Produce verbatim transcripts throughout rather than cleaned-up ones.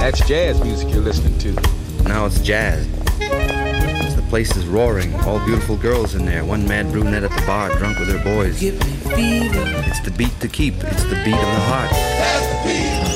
That's jazz music you're listening to. Now it's jazz. The place is roaring, all beautiful girls in there, one mad brunette at the bar, drunk with her boys. It's the beat to keep, it's the beat of the heart. That's the beat.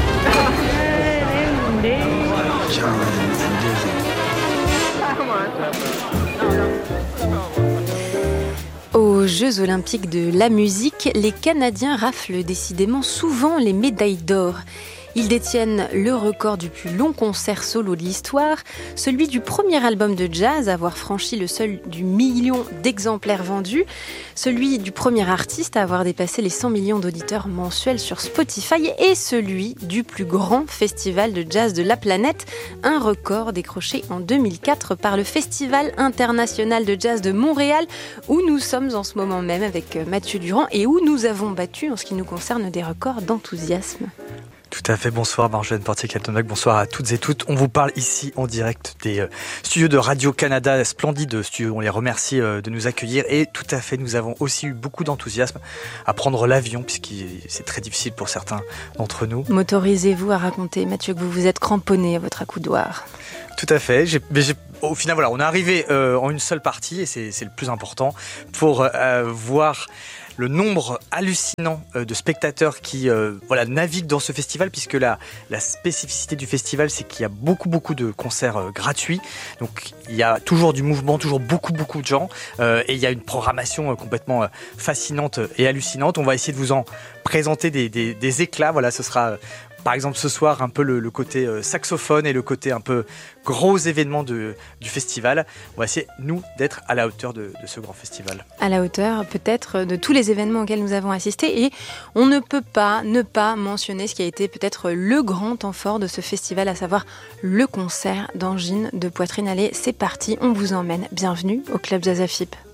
Aux Jeux Olympiques de la musique, les Canadiens raflent décidément souvent les médailles d'or. Ils détiennent le record du plus long concert solo de l'histoire, celui du premier album de jazz à avoir franchi le seuil du million d'exemplaires vendus, celui du premier artiste à avoir dépassé les cent millions d'auditeurs mensuels sur Spotify et celui du plus grand festival de jazz de la planète, un record décroché en deux mille quatre par le Festival international de jazz de Montréal, où nous sommes en ce moment même avec Mathieu Durand et où nous avons battu, en ce qui nous concerne, des records d'enthousiasme. Tout à fait, bonsoir Marjolaine Portier-Kaltenbach, bonsoir à toutes et toutes. On vous parle ici en direct des euh, studios de Radio-Canada, splendides studios, on les remercie euh, de nous accueillir et tout à fait, nous avons aussi eu beaucoup d'enthousiasme à prendre l'avion puisque c'est très difficile pour certains d'entre nous. M'autorisez-vous à raconter, Mathieu, que vous vous êtes cramponné à votre accoudoir? Tout à fait, j'ai, mais j'ai, au final voilà, on est arrivé euh, en une seule partie et c'est, c'est le plus important pour euh, voir le nombre hallucinant de spectateurs qui euh, voilà, naviguent dans ce festival, puisque la, la spécificité du festival, c'est qu'il y a beaucoup, beaucoup de concerts euh, gratuits. Donc, il y a toujours du mouvement, toujours beaucoup, beaucoup de gens. Euh, et il y a une programmation euh, complètement euh, fascinante et hallucinante. On va essayer de vous en présenter des, des, des éclats. Voilà, ce sera... Euh, Par exemple, ce soir, un peu le, le côté euh, saxophone et le côté un peu gros événement de, du festival. On va essayer, nous, d'être à la hauteur de, de ce grand festival. À la hauteur, peut-être, de tous les événements auxquels nous avons assisté. Et on ne peut pas ne pas mentionner ce qui a été peut-être le grand temps fort de ce festival, à savoir le concert d'Angine de Poitrine. Allez, c'est parti, on vous emmène. Bienvenue au Club Jazz A F I P.